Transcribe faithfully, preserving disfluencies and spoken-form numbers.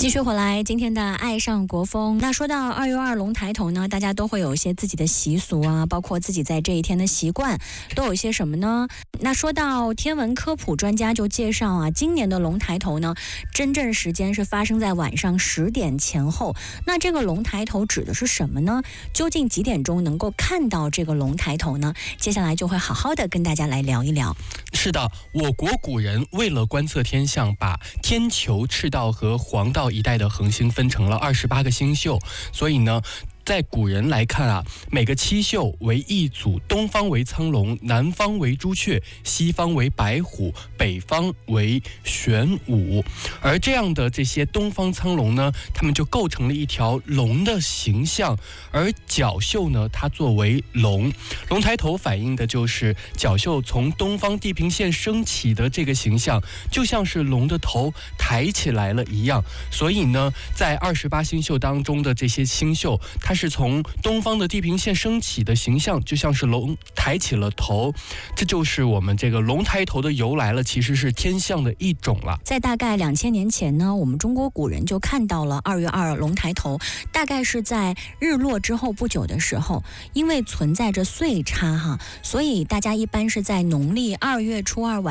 继续回来，今天的爱上国风。那说到二月二龙抬头呢，大家都会有一些自己的习俗啊，包括自己在这一天的习惯，都有一些什么呢？那说到天文科普专家就介绍啊，今年的龙抬头呢，真正时间是发生在晚上十点前后。那这个龙抬头指的是什么呢？究竟几点钟能够看到这个龙抬头呢？接下来就会好好的跟大家来聊一聊。 是的，我国古人为了观测天象，把天球、赤道和黄道一带的恒星分成了二十八个星宿，所以呢，在古人来看啊，每个七宿为一组，东方为苍龙，南方为朱雀，西方为白虎，北方为玄武。而这样的这些东方苍龙呢，它们就构成了一条龙的形象。而角宿呢，它作为龙，龙抬头反映的就是角宿从东方地平线升起的这个形象，就像是龙的头抬起来了一样。所以呢，在二十八星宿当中的这些星宿，它是从东方的地平线升起的形象，就像是龙抬起了头，这就是我们这个龙抬头的由来了，其实是天象的一种了。 在大概两千年前呢，我们中国古人就看到了二月二龙抬头，大概是在日落之后不久的时候，因为存在着岁差哈，所以大家一般是在农历二月初二晚